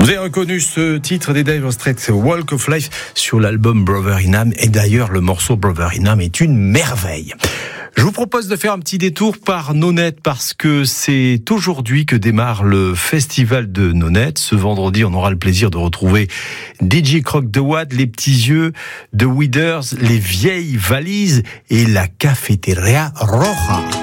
Vous avez reconnu ce titre des Dire Straits, c'est Walk of Life sur l'album Brother In. Et d'ailleurs, le morceau Brother In est une merveille. Je vous propose de faire un petit détour par Nonette parce que c'est aujourd'hui que démarre le festival de Nonette. Ce vendredi, on aura le plaisir de retrouver DJ Croc de Watt, les petits yeux, The Weeders, les vieilles valises et la Cafeteria Roja.